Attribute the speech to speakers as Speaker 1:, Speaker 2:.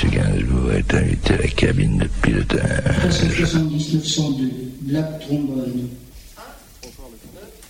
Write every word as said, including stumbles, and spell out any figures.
Speaker 1: Monsieur Gainsbourg est invité à la cabine de pilotage.
Speaker 2: trois cent soixante-dix neuf cent deux, Black Trombone.